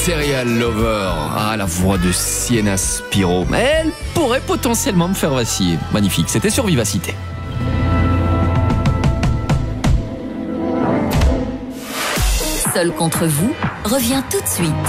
Serial Lover. Ah, la voix de Sienna Spiro. Elle pourrait potentiellement me faire vaciller. Magnifique, c'était sur Vivacité. Seul contre vous revient tout de suite.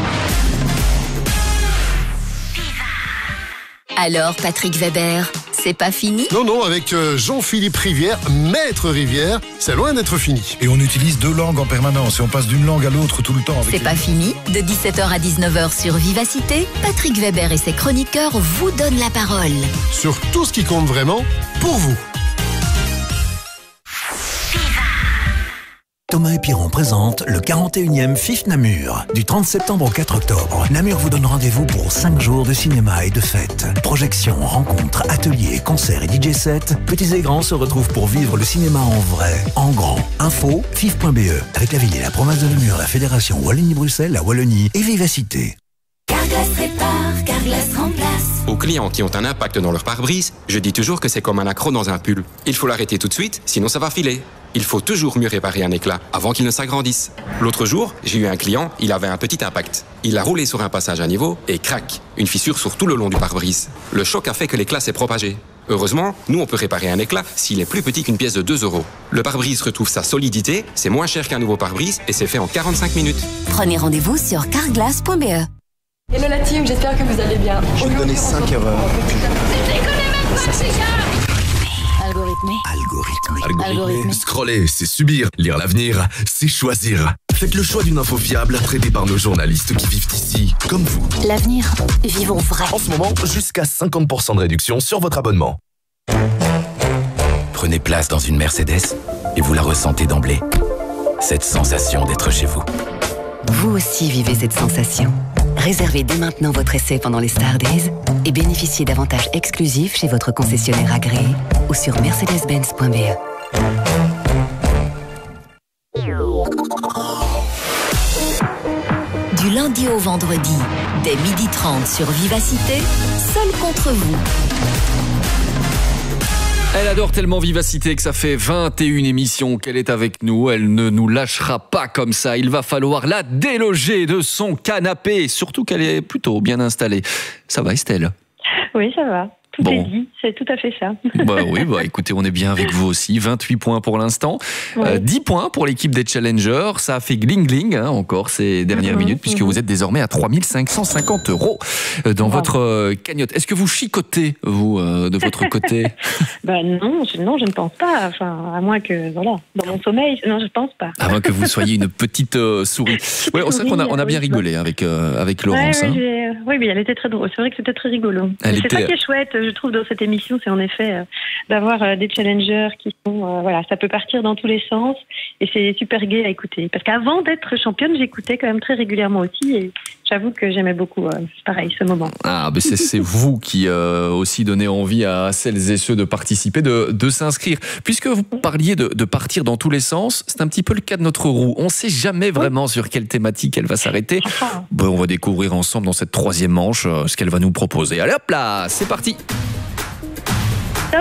Alors, Patrick Weber, c'est pas fini ? Non, avec Jean-Philippe Rivière, maître Rivière, c'est loin d'être fini. Et on utilise 2 langues en permanence et on passe d'une langue à l'autre tout le temps. C'est pas fini. De 17h à 19h sur Vivacité, Patrick Weber et ses chroniqueurs vous donnent la parole. Sur tout ce qui compte vraiment, pour vous. Thomas et Piron présentent le 41e FIF Namur. Du 30 septembre au 4 octobre, Namur vous donne rendez-vous pour 5 jours de cinéma et de fêtes. Projections, rencontres, ateliers, concerts et DJ sets, petits et grands se retrouvent pour vivre le cinéma en vrai, en grand. Info, fif.be, avec la ville et la province de Namur, la fédération Wallonie-Bruxelles, la Wallonie et Vivacité. Carglass répare, Carglass remplace. Aux clients qui ont un impact dans leur pare-brise, je dis toujours que c'est comme un accroc dans un pull. Il faut l'arrêter tout de suite, sinon ça va filer. Il faut toujours mieux réparer un éclat avant qu'il ne s'agrandisse. L'autre jour, j'ai eu un client, il avait un petit impact. Il a roulé sur un passage à niveau et crac, une fissure sur tout le long du pare-brise. Le choc a fait que l'éclat s'est propagé. Heureusement, nous on peut réparer un éclat s'il est plus petit qu'une pièce de 2 €. Le pare-brise retrouve sa solidité, c'est moins cher qu'un nouveau pare-brise et c'est fait en 45 minutes. Prenez rendez-vous sur carglass.be. Hello la team, j'espère que vous allez bien. Je vais te donner 5 erreurs. Algorithmé. Scroller, c'est subir. Lire l'avenir, c'est choisir. Faites le choix d'une info fiable, traitée par nos journalistes qui vivent ici, comme vous. L'avenir, vivons vrai. En ce moment, jusqu'à 50% de réduction sur votre abonnement. Prenez place dans une Mercedes et vous la ressentez d'emblée. Cette sensation d'être chez vous. Vous aussi vivez cette sensation. Réservez dès maintenant votre essai pendant les Star Days et bénéficiez d'avantages exclusifs chez votre concessionnaire agréé ou sur mercedes-benz.be. Du lundi au vendredi, dès 12h30 sur Vivacité, seul contre vous. Elle adore tellement Vivacité que ça fait 21 émissions qu'elle est avec nous. Elle ne nous lâchera pas comme ça. Il va falloir la déloger de son canapé. Surtout qu'elle est plutôt bien installée. Ça va, Estelle ? Oui, ça va. Tout est dit, c'est tout à fait ça. Oui, écoutez, on est bien avec vous aussi. 28 points pour l'instant. Oui. 10 points pour l'équipe des Challengers. Ça a fait gling-gling encore ces dernières minutes puisque vous êtes désormais à 3 550 € dans votre cagnotte. Est-ce que vous chicotez, vous, de votre côté ? Non, je ne pense pas. Enfin, à moins que, dans mon sommeil, non, je ne pense pas. À moins que vous soyez une petite souris. Ouais, c'est vrai qu'on a bien rigolé avec Laurence. Oui, mais elle était très drôle. C'est vrai que c'était très rigolo. C'est ça qui est chouette, je trouve, dans cette émission, c'est en effet d'avoir des challengers qui sont... ça peut partir dans tous les sens et c'est super gai à écouter. Parce qu'avant d'être championne, j'écoutais quand même très régulièrement aussi et j'avoue que j'aimais beaucoup, pareil, ce moment. Ah, mais c'est vous qui aussi donnez envie à celles et ceux de participer, de s'inscrire. Puisque vous parliez de partir dans tous les sens, c'est un petit peu le cas de notre roue. On ne sait jamais vraiment sur quelle thématique elle va s'arrêter. On va découvrir ensemble dans cette 3e manche ce qu'elle va nous proposer. Allez hop là, c'est parti. Top.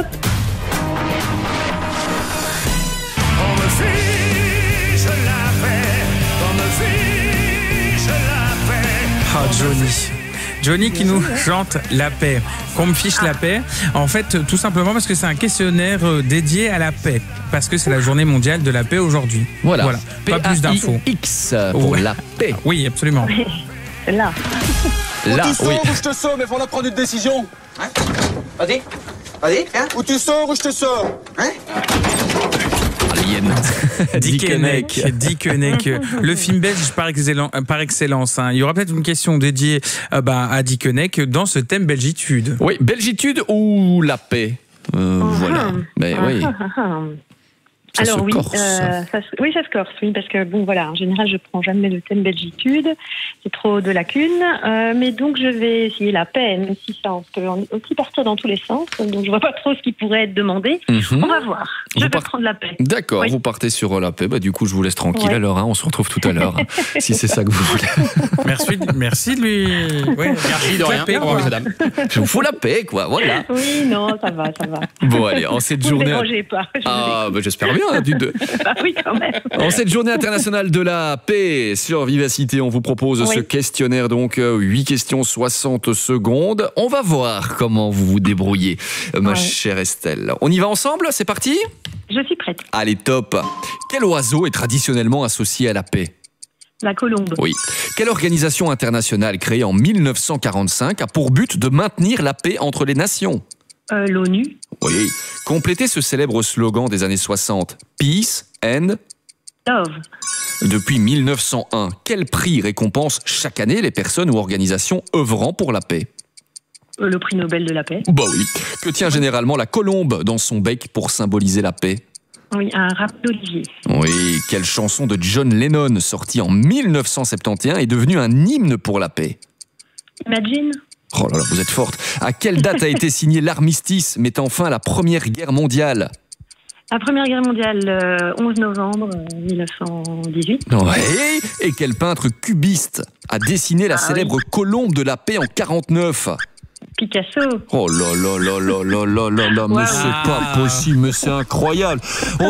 On me fiche la paix, on me fiche la paix. Johnny qui nous chante la paix, qu'on me fiche la paix. En fait, tout simplement parce que c'est un questionnaire dédié à la paix, parce que c'est la journée mondiale de la paix aujourd'hui. Voilà. Pas plus d'infos. X pour la paix. Oui, absolument. Là. Où tu sors ou je te sors, mais il faut prendre une décision. Hein? Vas-y, viens. Où tu sors ou je te sors? Hein? Dick Henneck, le film belge par excellence. Il y aura peut-être une question dédiée à Dick Henneck dans ce thème Belgitude. Oui, Belgitude ou la paix voilà. Mais oui. Alors oui, ça se corse, oui, parce que en général, je prends jamais le thème Belgitude, c'est trop de lacunes, mais donc je vais essayer la paix, même si ça peut aussi partir dans tous les sens, donc je vois pas trop ce qui pourrait être demandé. On va voir. Je vais prendre la paix. D'accord, vous partez sur la paix. Du coup, je vous laisse tranquille alors. On se retrouve tout à l'heure, si c'est ça que vous voulez. Merci de lui. Ouais, merci de rien. Madame. Je vous fous la paix, quoi. Voilà. Oui, non, ça va. Bon, allez, en cette journée. Ne me dérangez pas. J'espère bien. bien. Bah oui, quand même. En cette journée internationale de la paix sur Vivacité, on vous propose ce questionnaire, donc 8 questions, 60 secondes. On va voir comment vous vous débrouillez, ma chère Estelle. On y va ensemble, c'est parti ? Je suis prête. Allez, top. Quel oiseau est traditionnellement associé à la paix ? La colombe. Oui. Quelle organisation internationale créée en 1945 a pour but de maintenir la paix entre les nations ? L'ONU. Oui. Complétez ce célèbre slogan des années 60. Peace and Love. Depuis 1901, quel prix récompense chaque année les personnes ou organisations œuvrant pour la paix ? Le prix Nobel de la paix. Bah oui. Que tient généralement la colombe dans son bec pour symboliser la paix ? Oui, un rap d'Olivier. Oui. Quelle chanson de John Lennon, sortie en 1971, est devenue un hymne pour la paix ? Imagine. Oh là là, vous êtes forte. À quelle date a été signé l'armistice mettant fin à la Première Guerre mondiale ? La Première Guerre mondiale, 11 novembre 1918. Oui. Et quel peintre cubiste a dessiné la célèbre colombe de la paix en 1949 ? Picasso. Oh là là là là là là là là, mais c'est pas possible, mais c'est incroyable. Oh,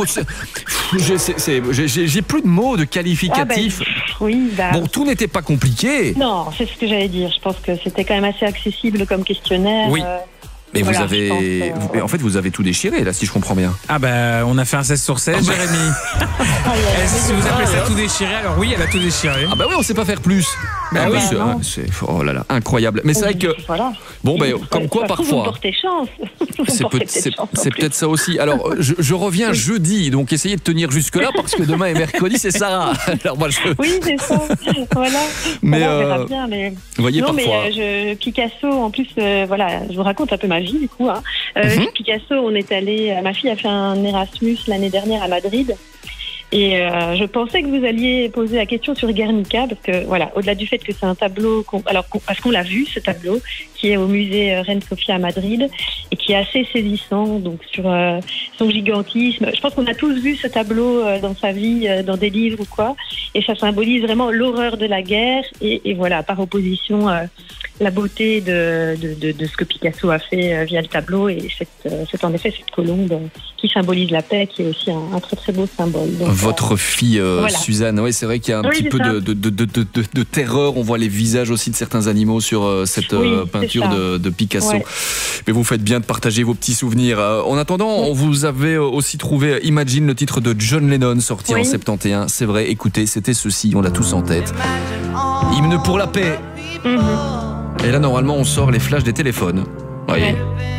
j'ai plus de mots, de qualificatifs. Bon, tout n'était pas compliqué. Non, c'est ce que j'allais dire. Je pense que c'était quand même assez accessible comme questionnaire. Oui. Mais voilà, en fait, vous avez tout déchiré, là, si je comprends bien. Ah bah, on a fait un 16 sur 16, Jérémy. Si vous appelez ça tout déchiré, alors oui, elle a tout déchiré. Ah bah oui, on sait pas faire plus. Bah oui, c'est oh là là, incroyable. Mais c'est vrai que bon, ben comme quoi parfois. Vous portez chance. C'est peut-être ça aussi. Alors, je reviens jeudi, donc essayez de tenir jusque là parce que demain et mercredi c'est Sarah. Alors moi Oui, c'est ça. Voilà. Mais on verra bien, mais vous voyez non, parfois. Mais Picasso, en plus, voilà, je vous raconte un peu ma vie du coup. Hein. Picasso, on est allé. Ma fille a fait un Erasmus l'année dernière à Madrid. Et je pensais que vous alliez poser la question sur Guernica, parce que voilà, au-delà du fait que c'est un tableau, parce qu'on l'a vu, ce tableau, qui est au musée Reine Sofia à Madrid, et qui est assez saisissant, donc sur son gigantisme. Je pense qu'on a tous vu ce tableau dans sa vie, dans des livres ou quoi, et ça symbolise vraiment l'horreur de la guerre, et voilà, par opposition, la beauté de ce que Picasso a fait via le tableau, et c'est en effet cette colombe qui symbolise la paix, qui est aussi un très très beau symbole. Donc, votre fille Suzanne, oui, c'est vrai qu'il y a un petit peu de terreur. On voit les visages aussi de certains animaux sur cette peinture de Picasso. Ouais. Mais vous faites bien de partager vos petits souvenirs. En attendant, on vous avait aussi trouvé Imagine, le titre de John Lennon, sorti en 71. C'est vrai, écoutez, c'était ceci, on l'a tous en tête. Hymne pour la paix. Et là, normalement, on sort les flashs des téléphones. Voyez.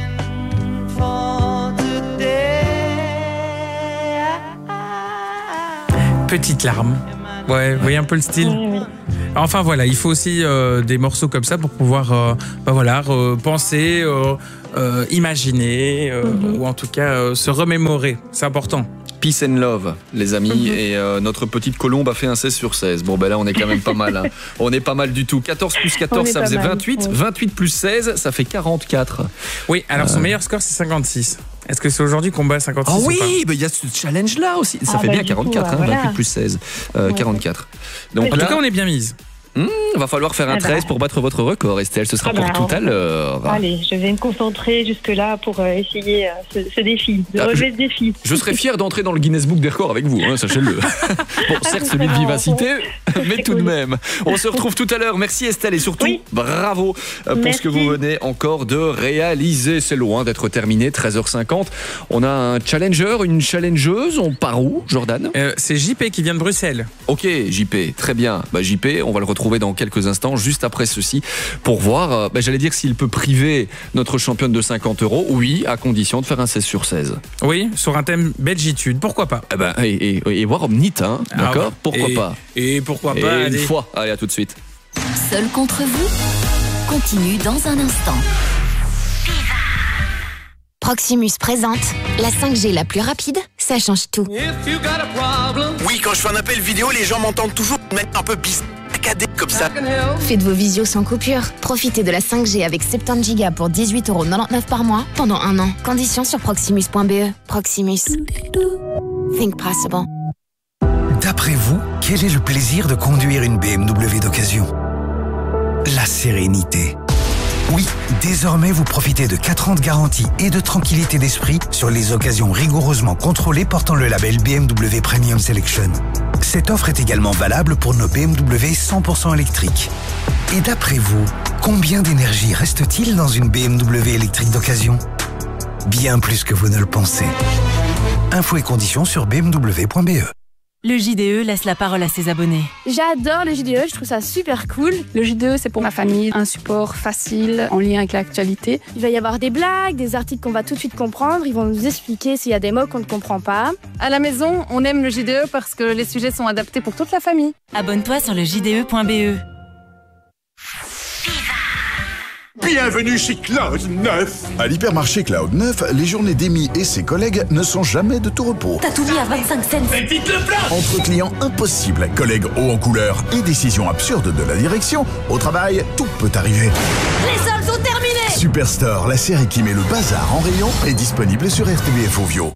Petite larme. Ouais, vous voyez un peu le style. Enfin voilà, il faut aussi des morceaux comme ça pour pouvoir penser, imaginer, ou en tout cas se remémorer. C'est important. Peace and love, les amis. Et notre petite colombe a fait un 16 sur 16. Bon, ben là, on est quand même pas mal. Hein. On est pas mal du tout. 14 plus 14, ça faisait 28. Ouais. 28 plus 16, ça fait 44. Oui, alors son meilleur score, c'est 56. Est-ce que c'est aujourd'hui qu'on bat 56 ou pas ? Oui, il y a ce challenge-là aussi. Ça fait bien 44, coup, 28 plus 16, 44. Donc, en tout cas, on est bien mise. Va falloir faire un 13 pour battre votre record, Estelle. Ce sera pour tout à l'heure. Allez, je vais me concentrer jusque-là pour essayer ce défi, de relever ce défi. Je serais fier d'entrer dans le Guinness Book des records avec vous, hein, sachez-le. Bon, certes, celui de Vivacité, mais tout de même. On se retrouve tout à l'heure. Merci Estelle et surtout, bravo pour ce que vous venez encore de réaliser. C'est loin d'être terminé, 13h50. On a un challenger, une challengeuse. On part où, Jordan ? C'est JP qui vient de Bruxelles. Ok, JP, très bien. JP, on va le retrouver dans quelques instants, juste après ceci, pour voir, j'allais dire s'il peut priver notre championne de 50 €. Oui, à condition de faire un 16 sur 16. Oui, sur un thème belgitude, pourquoi pas. Et voir Omnit, hein, d'accord ? Pourquoi pas. Et pourquoi pas. Une fois. Allez, à tout de suite. Seul contre vous continue dans un instant. Proximus présente la 5G la plus rapide, ça change tout. Oui, quand je fais un appel vidéo, les gens m'entendent toujours de manière un peu saccadée comme ça. Faites vos visios sans coupure. Profitez de la 5G avec 70 Go pour 18,99 € par mois pendant 1 an. Conditions sur proximus.be. Proximus. Think possible. D'après vous, quel est le plaisir de conduire une BMW d'occasion ? La sérénité. Oui, désormais vous profitez de 4 ans de garantie et de tranquillité d'esprit sur les occasions rigoureusement contrôlées portant le label BMW Premium Selection. Cette offre est également valable pour nos BMW 100% électriques. Et d'après vous, combien d'énergie reste-t-il dans une BMW électrique d'occasion ? Bien plus que vous ne le pensez. Infos et conditions sur bmw.be. Le JDE laisse la parole à ses abonnés. J'adore le JDE, je trouve ça super cool. Le JDE, c'est pour ma famille, un support facile, en lien avec l'actualité. Il va y avoir des blagues, des articles qu'on va tout de suite comprendre. Ils vont nous expliquer s'il y a des mots qu'on ne comprend pas. À la maison, on aime le JDE parce que les sujets sont adaptés pour toute la famille. Abonne-toi sur le JDE.be. Bienvenue chez Cloud 9. À l'hypermarché Cloud 9, les journées d'Amy et ses collègues ne sont jamais de tout repos. T'as tout mis à 25 cents. Mais dites-le plein. Entre clients impossibles, collègues hauts en couleur et décisions absurdes de la direction, au travail, tout peut arriver. Les soldes sont terminés. Superstore, la série qui met le bazar en rayon, est disponible sur RTBF Ovio.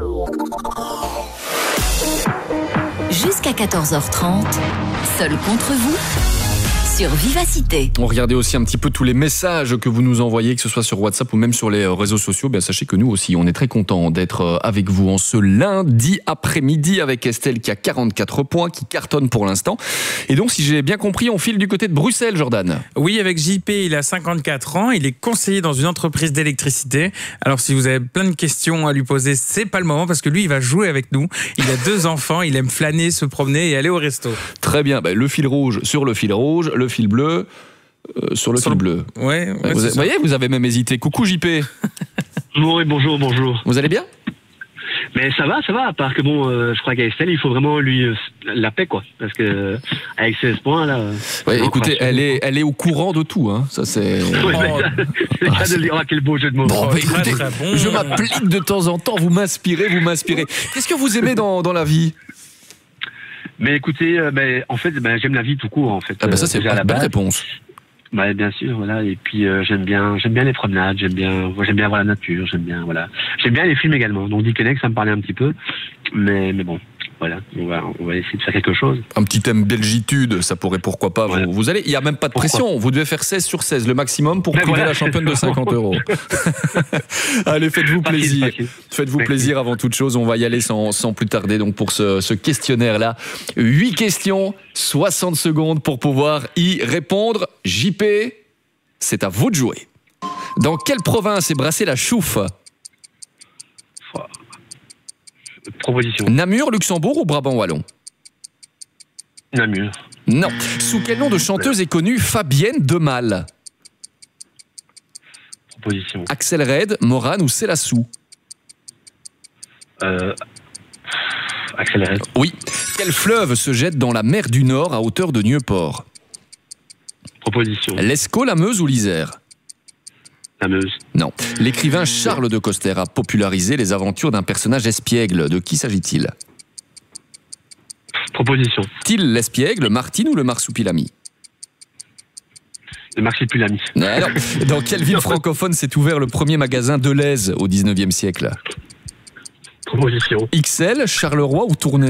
Jusqu'à 14h30, seul contre vous, sur Vivacité. On regardait aussi un petit peu tous les messages que vous nous envoyez, que ce soit sur WhatsApp ou même sur les réseaux sociaux. Bien, sachez que nous aussi, on est très contents d'être avec vous en ce lundi après-midi avec Estelle qui a 44 points, qui cartonne pour l'instant. Et donc, si j'ai bien compris, on file du côté de Bruxelles, Jordan. Oui, avec JP, il a 54 ans, il est conseiller dans une entreprise d'électricité. Alors, si vous avez plein de questions à lui poser, c'est pas le moment parce que lui, il va jouer avec nous. Il a 2 enfants, il aime flâner, se promener et aller au resto. Très bien, le fil rouge sur le fil rouge, le fil bleu sur le fil bleu. Ouais, vous voyez, vous avez même hésité. Coucou JP. Bonjour. Vous allez bien ? Mais ça va, à part que je crois qu'à Estelle, il faut vraiment lui la paix, quoi. Parce que avec 16 points, là... Ouais, écoutez, elle est au courant de tout, hein. Ça, c'est... C'est le cas de dire, quel beau jeu de mots. Bon, écoutez, je m'applique de temps en temps, vous m'inspirez. Qu'est-ce que vous aimez dans la vie ? Mais écoutez, en fait, j'aime la vie tout court, en fait. Ça, c'est la bonne réponse. Bien sûr, voilà. Et puis j'aime bien les promenades, j'aime bien voir la nature, j'aime bien les films également. Donc Dickeneck, ça me parlait un petit peu, mais bon, voilà, on va essayer de faire quelque chose. Un petit thème belgitude, ça pourrait pourquoi pas. Voilà. Vous allez, il y a même pas de pression. Vous devez faire 16 sur 16, le maximum pour priver la championne de 50 €. Allez, faites-vous plaisir. Faites-vous plaisir avant toute chose. On va y aller sans plus tarder. Donc pour ce questionnaire-là, 8 questions, 60 secondes pour pouvoir y répondre. JP, c'est à vous de jouer. Dans quelle province est brassée la chouffe ? Proposition. Namur, Luxembourg ou Brabant Wallon ? Namur. Non. Sous quel nom de chanteuse est connue Fabienne Demal ? Proposition. Axel Red, Morane ou Célassou ? Axel Red. Oui. Quel fleuve se jette dans la mer du Nord à hauteur de Nieuport ? Proposition. L'Escaut, la Meuse ou l'Isère ? La Meuse. Non. L'écrivain Charles de Coster a popularisé les aventures d'un personnage espiègle. De qui s'agit-il ? Proposition. Est-il l'espiègle, Martine ou le marsupilami ? Le marsupilami. Alors, dans quelle ville francophone s'est ouvert le premier magasin Deleuze au 19e siècle ? Proposition. XL, Charleroi ou Tournai ?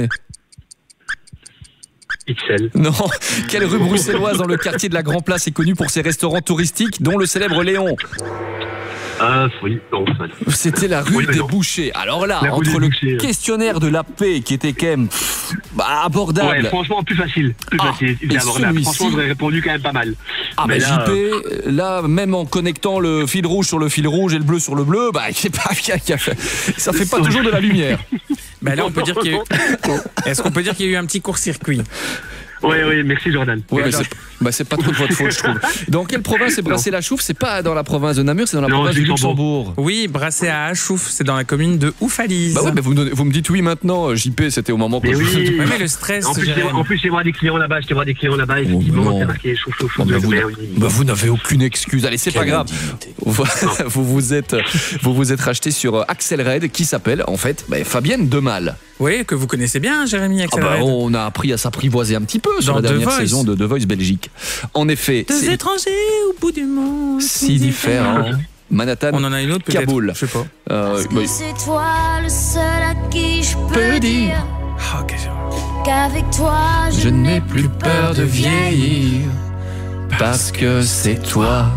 XL. Non. Quelle rue bruxelloise dans le quartier de la Grand Place est connue pour ses restaurants touristiques, dont le célèbre Léon ? Oui, non. C'était la rue des Bouchers. Alors là, entre le questionnaire de la paix qui était quand même abordable. Ouais, franchement, plus facile. Franchement, j'aurais répondu quand même pas mal. Mais là, JP, là, même en connectant le fil rouge sur le fil rouge et le bleu sur le bleu, ça fait pas toujours de la lumière. Là, on peut dire qu'il y a eu... Est-ce qu'on peut dire qu'il y a eu un petit court-circuit ? Oui, merci Jordan. Oui, mais c'est pas trop de votre faute, je trouve. Dans quelle province est brassée la chouffe ? C'est pas dans la province de Namur, c'est dans la province du Luxembourg. Oui, brassée à Achouf, c'est dans la commune de Oufalise. Mais vous me dites oui maintenant, JP, c'était au moment. Mais oui, mais le stress. En plus, j'ai voir des clients là-bas, effectivement, c'est marqué chouf. Vous n'avez aucune excuse. Allez, c'est pas grave. Vous vous êtes racheté sur Axel Red, qui s'appelle en fait Fabienne Demal. Oui, que vous connaissez bien, Jérémy Axel Red. On a appris à s'apprivoiser un petit peu sur la dernière saison de The Voice Belgique. En effet, deux étrangers au bout du monde, si différents. Manhattan, on en a une autre peut-être. Kaboul. Je sais pas. Parce que c'est toi le seul à qui je peux dire qu'avec toi je n'ai plus peur de vieillir. Parce que c'est toi.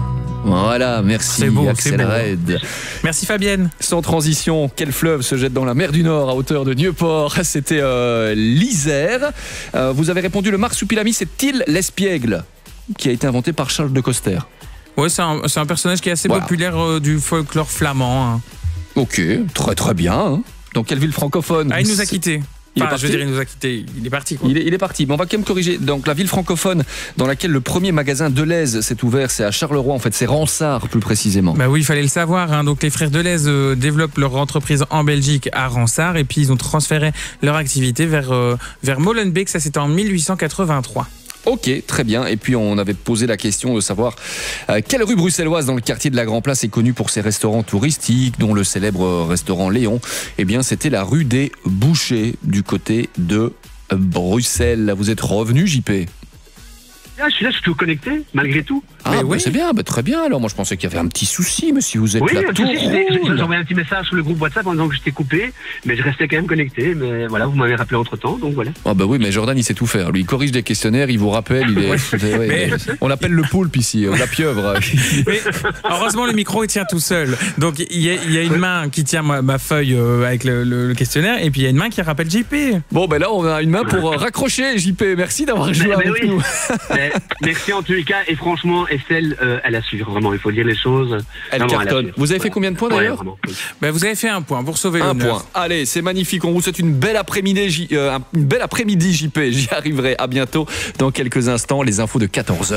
Voilà, merci Axel Red. Merci Fabienne. Sans transition, quel fleuve se jette dans la mer du Nord à hauteur de Nieuport? C'était l'Isère. Vous avez répondu le marsupilami, c'est Till l'espiègle, qui a été inventé par Charles de Coster. Oui, c'est un personnage qui est assez populaire du folklore flamand. Hein. Ok, très très bien. Hein. Dans quelle ville francophone? Il nous a quittés. Il nous a quittés. Il est parti. Quoi. Il est parti. Mais on va quand même corriger. Donc la ville francophone dans laquelle le premier magasin Deleuze s'est ouvert, c'est à Charleroi. En fait, c'est Ronsard plus précisément. Bah oui, il fallait le savoir. Hein. Donc les frères Deleuze développent leur entreprise en Belgique à Ronsard et puis ils ont transféré leur activité vers Molenbeek. Ça, c'était en 1883. Ok, très bien. Et puis on avait posé la question de savoir quelle rue bruxelloise dans le quartier de la Grand Place est connue pour ses restaurants touristiques, dont le célèbre restaurant Léon. Eh bien, c'était la rue des Bouchers, du côté de Bruxelles. Vous êtes revenu, JP? Je suis tout connecté, malgré tout. Ah, oui. C'est bien, très bien. Alors, moi, je pensais qu'il y avait un petit souci, mais si vous êtes là, tout j'ai envoyé un petit message sur le groupe WhatsApp en disant que j'étais coupé, mais je restais quand même connecté. Mais voilà, vous m'avez rappelé entre-temps, donc voilà. Ah bah oui, mais Jordan, il sait tout faire. Lui, il corrige des questionnaires, il vous rappelle. On l'appelle le poulpe ici, la pieuvre. Mais heureusement, le micro, il tient tout seul. Donc, il y a une main qui tient ma feuille avec le questionnaire, et puis il y a une main qui rappelle JP. Bon, ben là, on a une main pour raccrocher, JP. Merci d'avoir joué avec nous. Merci en tous les cas, et franchement, Estelle, elle assure, vraiment, il faut dire les choses. Elle cartonne. Vous avez fait combien de points d'ailleurs? Vous avez fait 1 point pour sauver l'honneur. 1 point. Allez, c'est magnifique. On vous souhaite une belle après-midi, JP. J'y arriverai. À bientôt. Dans quelques instants, les infos de 14h.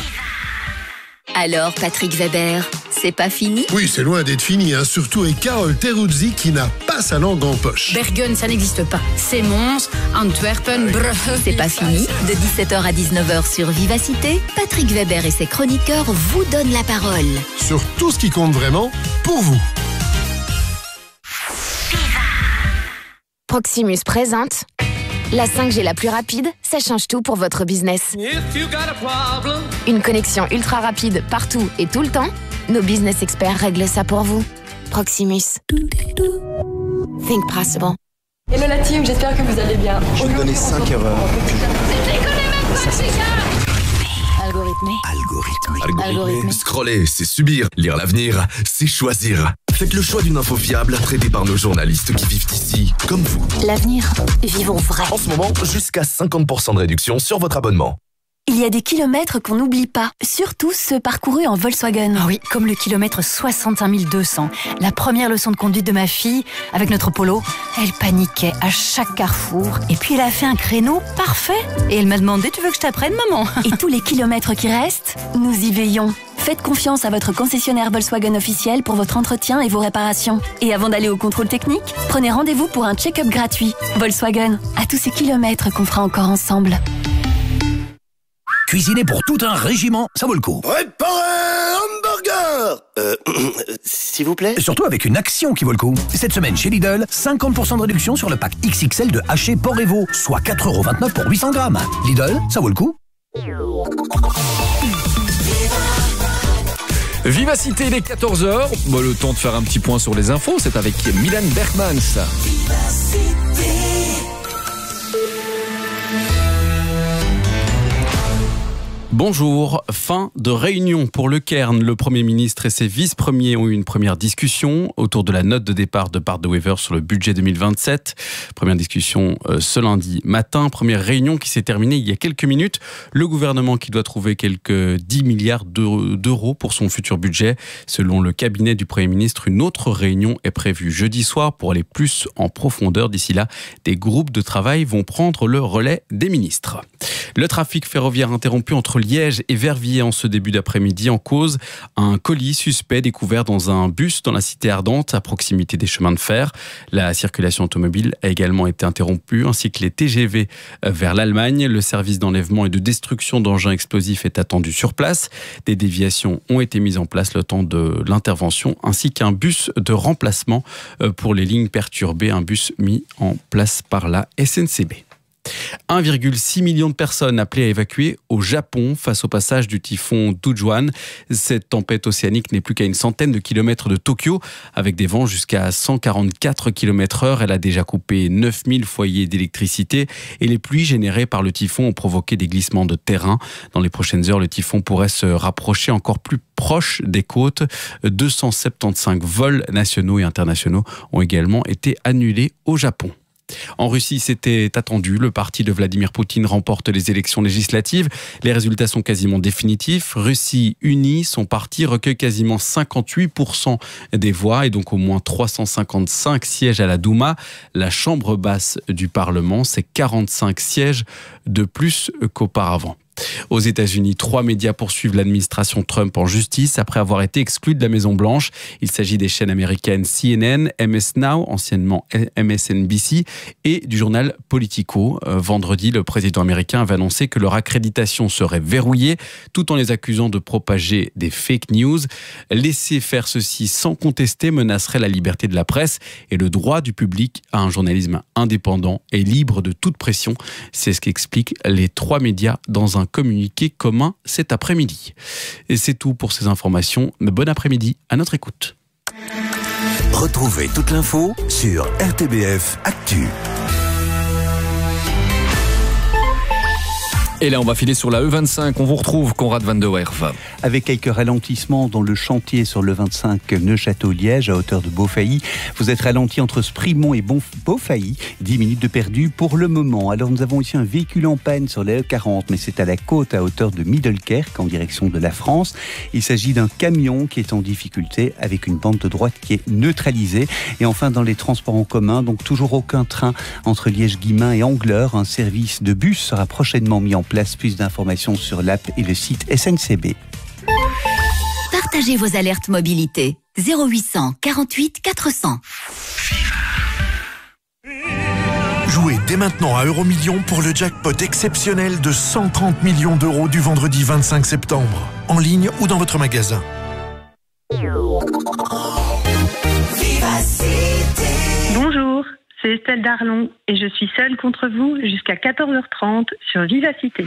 Alors, Patrick Weber, c'est pas fini? Oui, c'est loin d'être fini, hein. Surtout avec Carole Teruzzi qui n'a pas sa langue en poche. Bergen, ça n'existe pas. C'est Mons, Antwerpen, Brugge. C'est pas fini. De 17h à 19h sur Vivacité, Patrick Weber et ses chroniqueurs vous donnent la parole. Sur tout ce qui compte vraiment pour vous. Proximus présente la 5G la plus rapide, ça change tout pour votre business. Une connexion ultra rapide partout et tout le temps. Nos business experts règlent ça pour vous. Proximus. Think possible. Hello la team, j'espère que vous allez bien. Je vais donner 5 erreurs. Algorithmé. Scroller, c'est subir. Lire l'avenir, c'est choisir. Faites le choix d'une info fiable, traitée par nos journalistes qui vivent ici, comme vous. L'avenir, vivons vrai. En ce moment, jusqu'à 50% de réduction sur votre abonnement. Il y a des kilomètres qu'on n'oublie pas, surtout ceux parcourus en Volkswagen. Ah oui, comme le kilomètre 65 200. La première leçon de conduite de ma fille, avec notre Polo, elle paniquait à chaque carrefour. Et puis elle a fait un créneau parfait. Et elle m'a demandé, tu veux que je t'apprenne, maman? Et tous les kilomètres qui restent, nous y veillons. Faites confiance à votre concessionnaire Volkswagen officiel pour votre entretien et vos réparations. Et avant d'aller au contrôle technique, prenez rendez-vous pour un check-up gratuit. Volkswagen, à tous ces kilomètres qu'on fera encore ensemble. Cuisiner pour tout un régiment, ça vaut le coup. Préparez hamburger s'il vous plaît. Surtout avec une action qui vaut le coup. Cette semaine chez Lidl, 50% de réduction sur le pack XXL de haché porc et veau, soit 4,29€ pour 800 grammes. Lidl, ça vaut le coup. Vivacité, il est 14h. Bon, le temps de faire un petit point sur les infos, c'est avec Milan Bergmans. Bonjour, fin de réunion pour le Cairn. Le Premier ministre et ses vice-premiers ont eu une première discussion autour de la note de départ de Bart De Wever sur le budget 2027. Première discussion ce lundi matin, première réunion qui s'est terminée il y a quelques minutes. Le gouvernement qui doit trouver quelques 10 milliards d'euros pour son futur budget. Selon le cabinet du Premier ministre, une autre réunion est prévue jeudi soir pour aller plus en profondeur. D'ici là, des groupes de travail vont prendre le relais des ministres. Le trafic ferroviaire interrompu entre Liège et Verviers en ce début d'après-midi, en cause un colis suspect découvert dans un bus dans la cité ardente à proximité des chemins de fer. La circulation automobile a également été interrompue ainsi que les TGV vers l'Allemagne. Le service d'enlèvement et de destruction d'engins explosifs est attendu sur place. Des déviations ont été mises en place le temps de l'intervention ainsi qu'un bus de remplacement pour les lignes perturbées, un bus mis en place par la SNCB. 1,6 million de personnes appelées à évacuer au Japon face au passage du typhon Dujuan. Cette tempête océanique n'est plus qu'à une centaine de kilomètres de Tokyo, avec des vents jusqu'à 144 km/h. Elle a déjà coupé 9000 foyers d'électricité et les pluies générées par le typhon ont provoqué des glissements de terrain. Dans les prochaines heures, le typhon pourrait se rapprocher encore plus proche des côtes. 275 vols nationaux et internationaux ont également été annulés au Japon. En Russie, c'était attendu. Le parti de Vladimir Poutine remporte les élections législatives. Les résultats sont quasiment définitifs. Russie unie, son parti recueille quasiment 58% des voix et donc au moins 355 sièges à la Douma. La chambre basse du Parlement, c'est 45 sièges de plus qu'auparavant. Aux États-Unis, 3 médias poursuivent l'administration Trump en justice après avoir été exclus de la Maison-Blanche. Il s'agit des chaînes américaines CNN, MS Now, anciennement MSNBC, et du journal Politico. Vendredi, le président américain avait annoncé que leur accréditation serait verrouillée, tout en les accusant de propager des fake news. Laisser faire ceci sans contester menacerait la liberté de la presse et le droit du public à un journalisme indépendant et libre de toute pression. C'est ce qu'expliquent les 3 médias dans un communiqué commun cet après-midi. Et c'est tout pour ces informations. Bon après-midi à notre écoute. Retrouvez toute l'info sur RTBF Actu. Et là, on va filer sur la E25. On vous retrouve, Conrad Van de Werf. Avec quelques ralentissements dans le chantier sur le 25 Neuchâteau-Liège à hauteur de Beaufailly. Vous êtes ralenti entre Sprimont et Beaufailly. 10 minutes de perdu pour le moment. Alors, nous avons ici un véhicule en panne sur la E40, mais c'est à la côte à hauteur de Middelkerk en direction de la France. Il s'agit d'un camion qui est en difficulté avec une bande de droite qui est neutralisée. Et enfin, dans les transports en commun, donc toujours aucun train entre Liège-Guillemins et Angleur. Un service de bus sera prochainement mis en place. Plus d'informations sur l'app et le site SNCB. Partagez vos alertes mobilité. 0800 48 400. Jouez dès maintenant à Euromillions pour le jackpot exceptionnel de 130 millions d'euros du vendredi 25 septembre. En ligne ou dans votre magasin. Bonjour, c'est Estelle Darlon et je suis seule contre vous jusqu'à 14h30 sur Vivacité.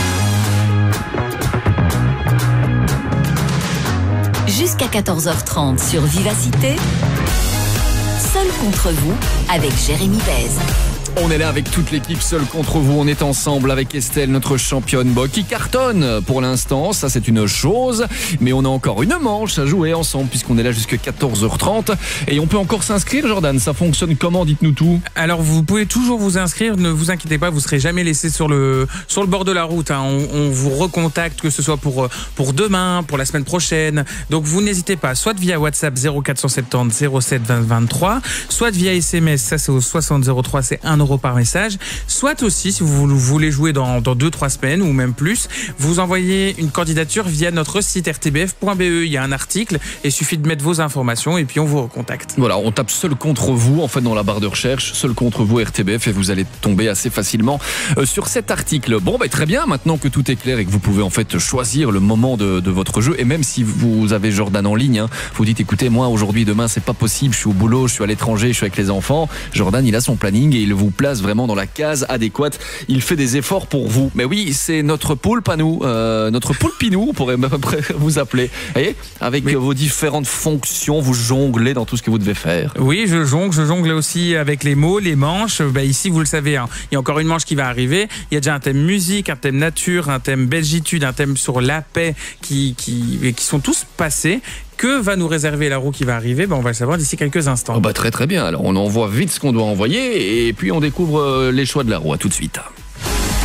Jusqu'à 14h30 sur Vivacité, seul contre vous avec Jérémy Bèze. On est là avec toute l'équipe, seul contre vous. On est ensemble avec Estelle, notre championne qui cartonne pour l'instant. Ça, c'est une chose. Mais on a encore une manche à jouer ensemble puisqu'on est là jusqu'à 14h30. Et on peut encore s'inscrire, Jordan. Ça fonctionne comment? Dites-nous tout. Alors, vous pouvez toujours vous inscrire. Ne vous inquiétez pas, vous serez jamais laissé sur le bord de la route. Hein. On vous recontacte, que ce soit pour demain, pour la semaine prochaine. Donc, vous n'hésitez pas, soit via WhatsApp 0470 07 20 23, soit via SMS, ça c'est au 60 03, c'est 1 € par message, soit aussi si vous voulez jouer dans 2-3 semaines ou même plus, vous envoyez une candidature via notre site rtbf.be. Il y a un article et il suffit de mettre vos informations et puis on vous recontacte. Voilà, on tape seul contre vous en fait dans la barre de recherche, seul contre vous RTBF, et vous allez tomber assez facilement sur cet article. Bon, très bien, maintenant que tout est clair et que vous pouvez en fait choisir le moment de votre jeu, et même si vous avez Jordan en ligne, vous dites écoutez, moi aujourd'hui, demain c'est pas possible, je suis au boulot, je suis à l'étranger, je suis avec les enfants. Jordan, il a son planning et il vous place vraiment dans la case adéquate. Il fait des efforts pour vous. Mais oui, c'est notre poulpe à nous, notre poulpinou, on pourrait à peu près vous appeler. Voyez, avec vos différentes fonctions, vous jonglez dans tout ce que vous devez faire. Oui, je jongle aussi avec les mots, les manches. Ici, vous le savez, hein, il y a encore une manche qui va arriver. Il y a déjà un thème musique, un thème nature, un thème belgitude, un thème sur la paix qui sont tous passés. Que va nous réserver la roue qui va arriver? On va le savoir d'ici quelques instants. Très très bien. Alors on envoie vite ce qu'on doit envoyer et puis on découvre les choix de la roue. À tout de suite.